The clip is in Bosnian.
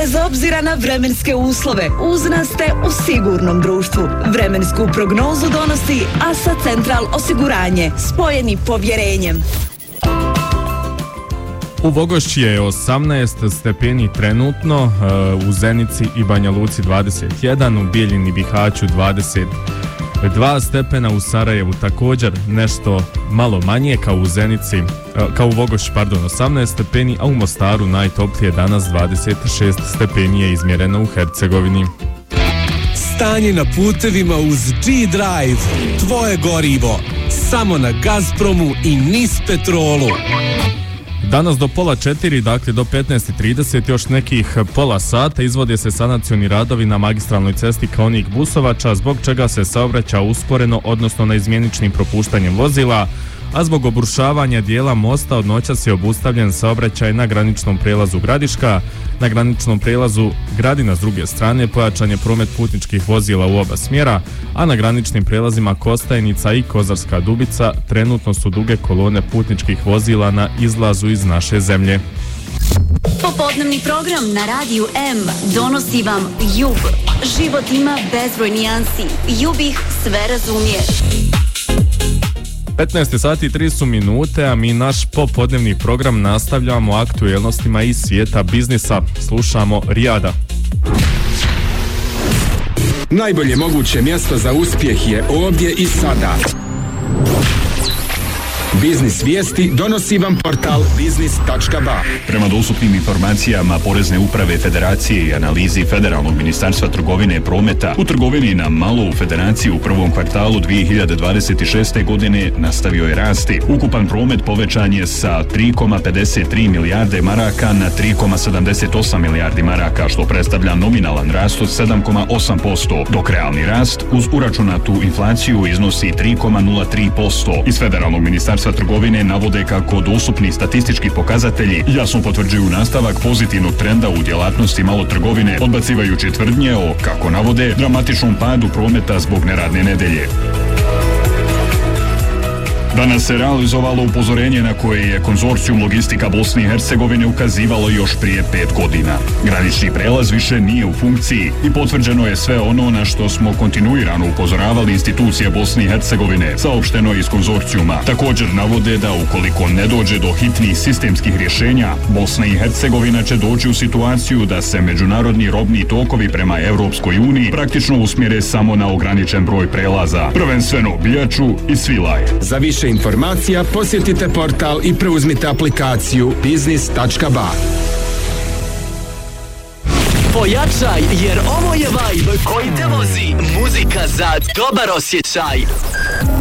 Bez obzira na vremenske uslove, uz nas ste u sigurnom društvu. Vremensku prognozu donosi ASA Central osiguranje, spojeni povjerenjem. U Vogošći je 18 stepeni trenutno, u Zenici i Banja Luci 21, u Bijeljini i Bihaću 22 stepena, u Sarajevu također nešto malo manje kao u Zenici, kao u Vogošći 18 stepeni, a u Mostaru najtoplije danas 26 stepeni je izmjereno u Hercegovini. Stanje na putevima uz G-Drive, tvoje gorivo, samo na Gazpromu i NIS Petrolu. Danas do 3:30, dakle do 15:30, još nekih pola sata izvode se sanacioni radovi na magistralnoj cesti Kaunik-Busovača, zbog čega se saobraća usporeno, odnosno na izmjeničnim propuštanjem vozila, a zbog obrušavanja dijela mosta od noćas je obustavljen saobraćaj na graničnom prijelazu Gradiška. Na graničnom prijelazu Gradina s druge strane pojačan je promet putničkih vozila u oba smjera, a na graničnim prijelazima Kostajnica i Kozarska Dubica trenutno su duge kolone putničkih vozila na izlazu iz naše zemlje. Popodnevni program na Radiju M donosi vam JUB. Život ima bezbroj nijansi. JUB ih sve razumije. 15 sati i 3 minute, a mi naš popodnevni program nastavljamo aktuelnostima iz svijeta biznisa. Slušamo Rijada. Najbolje moguće mjesto za uspjeh je ovdje i sada. Biznis vijesti donosi vam portal biznis.ba. Prema dostupnim informacijama Porezne uprave Federacije i analizi Federalnog ministarstva trgovine i prometa, u trgovini na malo u Federaciji u prvom kvartalu 2026. godine nastavio je rasti. Ukupan promet povećan je sa 3,53 milijarde maraka na 3,78 milijardi maraka, što predstavlja nominalan rast od 7,8%, dok realni rast uz uračunatu inflaciju iznosi 3,03%. Iz Federalnog ministarstva trgovine navode kako dostupni statistički pokazatelji jasno potvrđuju nastavak pozitivnog trenda u djelatnosti malotrgovine, odbacivajući tvrdnje o, kako navode, dramatičnom padu prometa zbog neradne nedelje. Danas se realizovalo upozorenje na koje je konzorcijum Logistika Bosne i Hercegovine ukazivalo još prije 5 godina. Granični prelaz više nije u funkciji i potvrđeno je sve ono na što smo kontinuirano upozoravali institucije Bosne i Hercegovine, saopšteno je iz konzorcijuma. Također navode da ukoliko ne dođe do hitnih sistemskih rješenja, Bosna i Hercegovina će doći u situaciju da se međunarodni robni tokovi prema Europskoj uniji praktično usmjere samo na ograničen broj prelaza, prvenstveno Bijaču i Svilaj. Za više informacija posjetite portal i preuzmite aplikaciju biznis.ba. Pojačaj, jer ovo je vibe koji te vozi. Muzika za dobar osjećaj.